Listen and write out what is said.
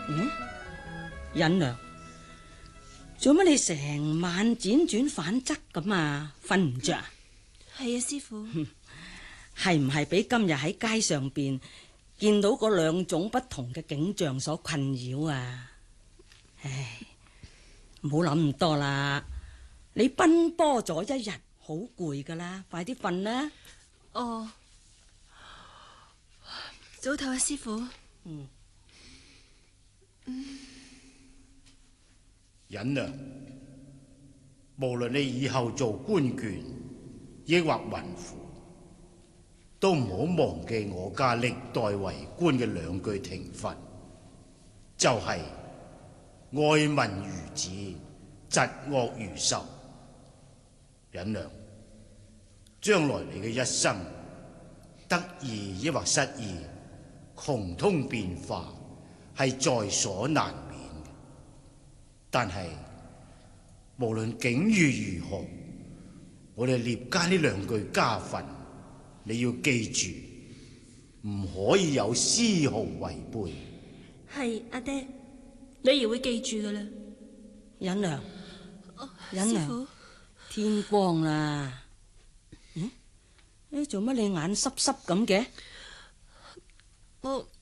嗯，忍娘，做乜你成晚輾轉反側咁啊？瞓唔着啊？ 係啊，師傅。 係唔係俾今日喺街上邊見到嗰兩種不同嘅景象所困擾啊？唉，唔好諗咁多啦，你奔波咗一日，好攰噶啦，快啲瞓啦。 哦，早唞啊，師傅。 忍娘，無論你以後做官眷，抑或雲父，都唔好忘記我家歷代為官嘅兩句庭訓，就係愛民如子，疾惡如仇。忍娘，將來你嘅一生，得意抑或失意，窮通變化，係在所難免嘅。但係無論境遇如何，我哋聶家呢兩句家訓，你要記住，唔可以有絲毫違背。 係阿爹，女兒會記住噶啦。 忍娘，忍娘， 師傅， 天光啦。做乜你眼濕濕咁嘅？ 我